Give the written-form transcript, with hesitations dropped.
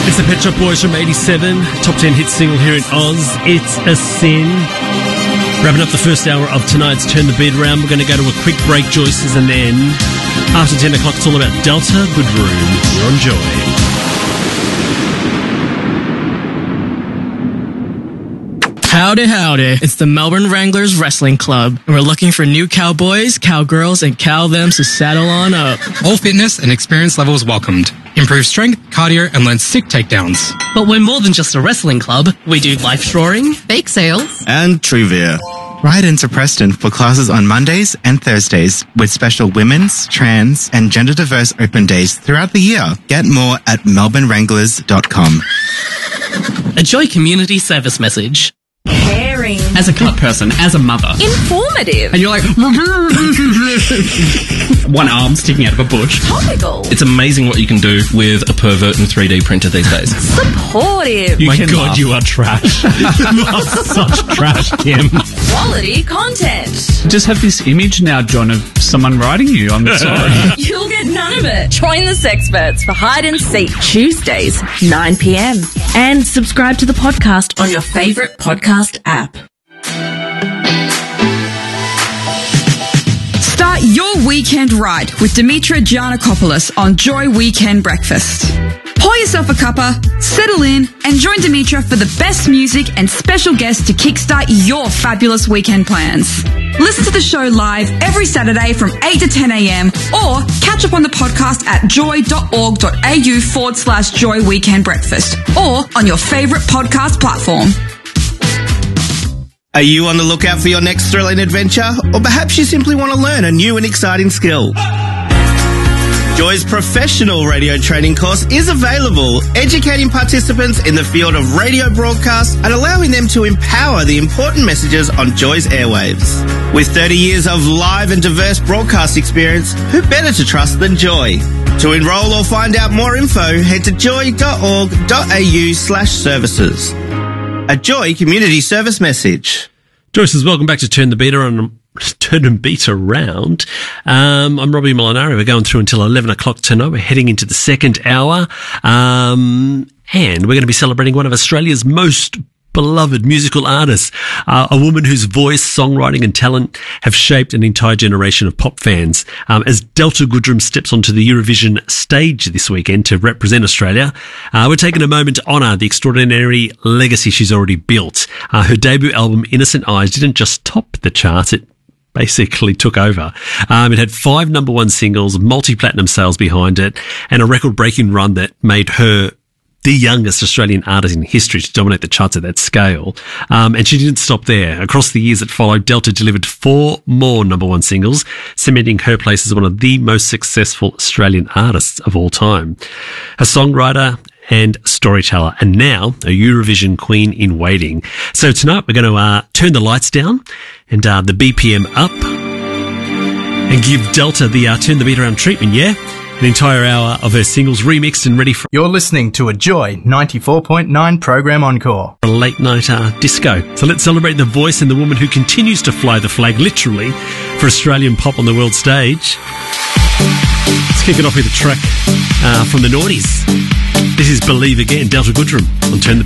It's the Pet Shop Boys from 87, top 10 hit single here in Oz, It's a Sin. Wrapping up the first hour of tonight's Turn the Beat Around, we're going to go to a quick break, Joyce's, and then after 10 o'clock it's all about Delta Goodroom. You're on Joy. Howdy, howdy. It's the Melbourne Wranglers Wrestling Club, and we're looking for new cowboys, cowgirls, and cow-thems to saddle on up. All fitness and experience levels welcomed. Improve strength, cardio, and learn sick takedowns. But we're more than just a wrestling club. We do life shoring, bake sales, and trivia. Ride into Preston for classes on Mondays and Thursdays with special women's, trans, and gender-diverse open days throughout the year. Get more at melbournewranglers.com. A Joy community service message. Caring. As a cut person, as a mother. Informative. And you're like, one arm sticking out of a bush. Topical. It's amazing what you can do with a pervert and 3D printer these days. Supportive. My God, you are trash. You are such trash, Kim. Quality content. Just have this image now, John, of someone writing you. I'm sorry. You'll get none of it. Join the Sexperts for Hide and Seek Tuesdays, 9 p.m. And subscribe to the podcast on your favourite podcast app. Start your weekend right with Dimitra Giannakopoulos on Joy Weekend Breakfast. Pour yourself a cuppa, settle in, and join Dimitra for the best music and special guests to kickstart your fabulous weekend plans. Listen to the show live every Saturday from 8 to 10 a.m. or catch up on the podcast at joy.org.au/Joy Weekend Breakfast or on your favourite podcast platform. Are you on the lookout for your next thrilling adventure? Or perhaps you simply want to learn a new and exciting skill? Joy's professional radio training course is available, educating participants in the field of radio broadcast and allowing them to empower the important messages on Joy's airwaves. With 30 years of live and diverse broadcast experience, who better to trust than Joy? To enrol or find out more info, head to joy.org.au/services. A Joy community service message. Joyce says, welcome back to Turn the Beat Around. I'm Robbie Molinari. We're going through until 11 o'clock tonight. We're heading into the second hour. And we're going to be celebrating one of Australia's most beloved musical artists, a woman whose voice, songwriting and talent have shaped an entire generation of pop fans. As Delta Goodrem steps onto the Eurovision stage this weekend to represent Australia, we're taking a moment to honour the extraordinary legacy she's already built. Her debut album, Innocent Eyes, didn't just top the charts, it basically took over. It had 5 number one singles, multi-platinum sales behind it, and a record-breaking run that made her the youngest Australian artist in history to dominate the charts at that scale. And she didn't stop there. Across the years that followed, Delta delivered 4 more number one singles, cementing her place as one of the most successful Australian artists of all time. A songwriter and storyteller, and now a Eurovision queen in waiting. So tonight we're going to turn the lights down and the BPM up and give Delta the Turn the Beat Around treatment, yeah? An entire hour of her singles remixed and ready for... You're listening to a Joy 94.9 program encore. A late night disco. So let's celebrate the voice and the woman who continues to fly the flag, literally, for Australian pop on the world stage. Let's kick it off with a track from the Naughties. This is Believe Again, Delta Goodrem on Turn the